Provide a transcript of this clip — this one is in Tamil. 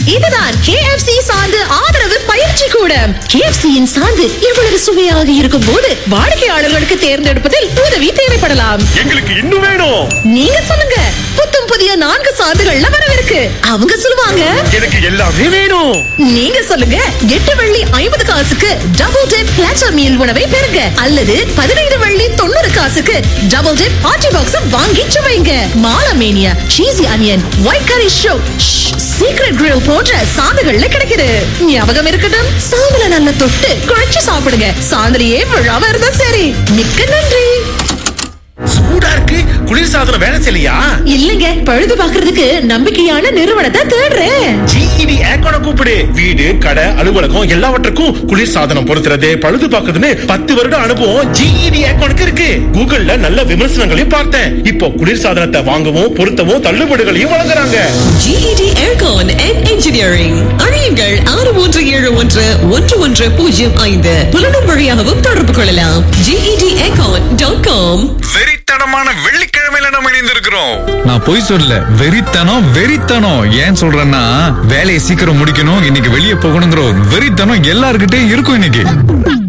இதுதான் KFC சார்ந்து ஆதரவு பயிற்சி கூடம். KFC-யின் சார்ந்து இவ்வளவு சுவையாக இருக்கும் போது வாடிக்கையாளர்களுக்கு தேர்ந்தெடுப்பதில் உதவி தேவைப்படலாம். எங்களுக்கு இன்னும் வேணும். நீங்க சொல்லுங்க. புத்தம் புதிய 4 சாந்துகள்ல வரவிருக்கு. அவங்க சொல்லுவாங்க, எனக்கு எல்லாமே வேணும். நீங்க சொல்லுங்க. 8 வெள்ளி 50 காசுக்கு டபுள் டிப் பிளாட்டர் மீல் உணவை பெறுங்க. அல்லது 15 வெள்ளி 90 காசுக்கு டபுள் டிப் பார்ட்டி பாக்ஸ் வாங்கி சுவைங்க. மாலமேனியா, சீசி அனியன், ஒயிட் கரி ஷோ, சீக்ரெட் கிரில் போன்ற சாந்துகள்ல கிடைக்குது. ஞாபகம் இருக்கட்டும், சாந்துல நல்ல தொட்டு குழைச்சு சாப்பிடுங்க. சாந்துலயே விழாம இருந்தா சரி. மிக்க நன்றி. சூடா இருக்கு. குளிர்சாதனம் வேலை செய்யலையா? இல்லங்க, பழுது பாக்குறதுக்கு நம்பிக்கையான நிறுவனத்தை தேடுறேன். GED ஏர்கான கூப்பிடு. வீடு, கடை, அலுவலகம் எல்லாவற்றுக்கும் குளிர்சாதனம் பொருத்துறது, பழுது பார்க்கறதுன்னு 10 வருட அனுபவம் GED ஏர்கானுக்கு இருக்கு. கூகுள்ல நல்ல விமர்சனங்களையும் பார்த்தேன். இப்போ குளிர்சாதனத்தை வாங்கவும் பொருத்தவும் தள்ளுபடிகளையும் வழங்குறாங்க. GED Aircon and Engineering. அழையுங்கள் 6311-1105. புலனும் வழியாகவும் தொடர்பு கொள்ளலாம். GEDAircon.com. வெறித்தனமான வெள்ளிக்கிழமையில நம்ம இணைந்திருக்கிறோம். நான் பொய் சொல்ல, வெறித்தனம். ஏன் சொல்றேன்னா, வேலையை சீக்கிரம் முடிக்கணும், இன்னைக்கு வெளியே போகணுங்கிற ஒரு வெறித்தனம் எல்லார்கிட்டயும் இருக்கும் இன்னைக்கு.